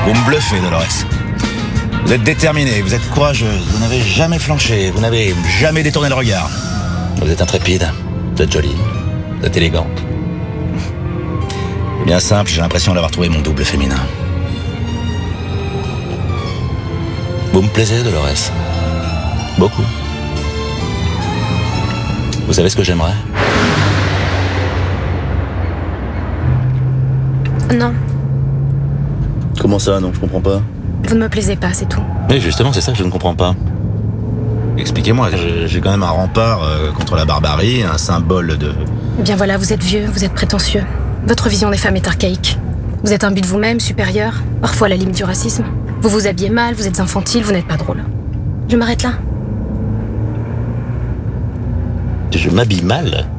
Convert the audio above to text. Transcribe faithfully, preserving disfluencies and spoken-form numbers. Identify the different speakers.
Speaker 1: Vous me bluffez, Dolores. Vous êtes déterminée, vous êtes courageuse, vous n'avez jamais flanché, vous n'avez jamais détourné le regard. Vous êtes intrépide, vous êtes jolie, vous êtes élégante. C'est bien simple, j'ai l'impression d'avoir trouvé mon double féminin. Vous me plaisez, Dolores. Beaucoup. Vous savez ce que j'aimerais?
Speaker 2: Non.
Speaker 1: Comment ça, non? Je comprends pas.
Speaker 2: Vous ne me plaisez pas, c'est tout.
Speaker 1: Mais justement, c'est ça que je ne comprends pas. Expliquez-moi, j'ai- j'ai quand même un rempart euh, contre la barbarie, un symbole de...
Speaker 2: Eh bien voilà, vous êtes vieux, vous êtes prétentieux. Votre vision des femmes est archaïque. Vous êtes imbu de vous-même, supérieur, parfois à la limite du racisme. Vous vous habillez mal, vous êtes infantile, vous n'êtes pas drôle. Je m'arrête là.
Speaker 1: Je m'habille mal.